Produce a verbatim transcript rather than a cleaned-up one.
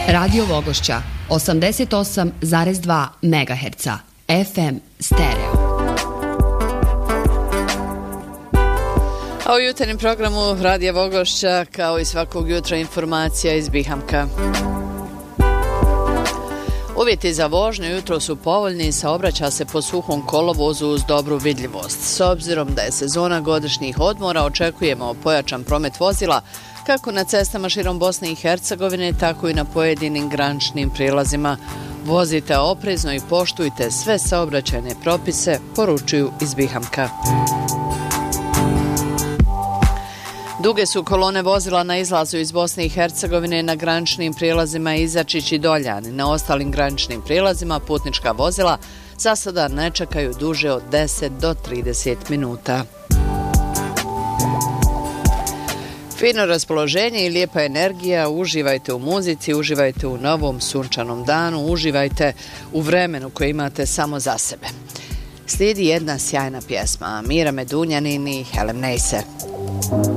Radio Vogošća osamdeset osam zarez dva megaherca F M stereo. A u jutarnjem programu Radija Vogošća, kao i svakog jutra, informacija iz Bihamka. Uvjeti za vožnju jutro su povoljni i saobraća se po suhom kolovozu uz dobru vidljivost. S obzirom da je sezona godišnjih odmora, očekujemo pojačan promet vozila kako na cestama širom Bosne i Hercegovine, tako i na pojedinim graničnim prijelazima. Vozite oprezno i poštujte sve saobraćajne propise, poručuju iz Bihamka. Duge su kolone vozila na izlazu iz Bosne i Hercegovine na graničnim prijelazima Izačić i Doljani. Na ostalim graničnim prijelazima putnička vozila za sada ne čekaju duže od deset do trideset minuta. Fino raspoloženje i lijepa energija, uživajte u muzici, uživajte u novom sunčanom danu, uživajte u vremenu koje imate samo za sebe. Slijedi jedna sjajna pjesma Mira Medunjanin i Helen Neisser.